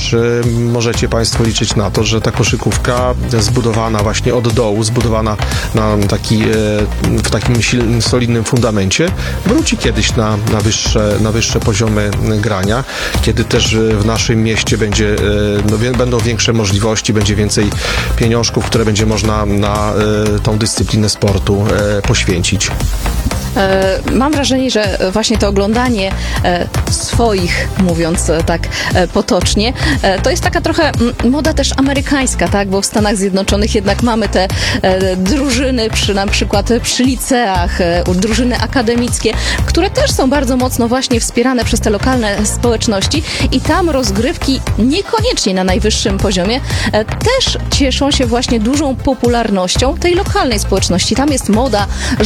też możecie Państwo liczyć na to, że ta koszykówka zbudowana właśnie od dołu, zbudowana w takim solidnym fundamencie, wróci kiedyś na wyższe poziomy grania, kiedy też w naszym mieście będą większe możliwości, będzie więcej pieniążków, które będzie można na tą dyscyplinę sportu poświęcić. Mam wrażenie, że właśnie to oglądanie swoich, mówiąc tak potocznie, to jest taka trochę moda też amerykańska, tak? Bo w Stanach Zjednoczonych jednak mamy te drużyny na przykład przy liceach, drużyny akademickie, które też są bardzo mocno właśnie wspierane przez te lokalne społeczności i tam rozgrywki niekoniecznie na najwyższym poziomie też cieszą się właśnie dużą popularnością tej lokalnej społeczności. Tam jest moda,